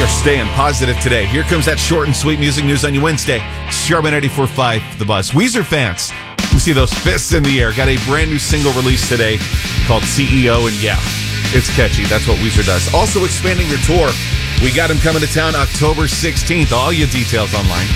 are staying positive today. Here comes that short and sweet music news on your Wednesday. Sharp 94.5, The Buzz. Weezer fans, we see those fists in the air. Got a brand new single released today called CEO, and yeah, it's catchy. That's what Weezer does. Also expanding their tour. We got them coming to town October 16th. All your details online.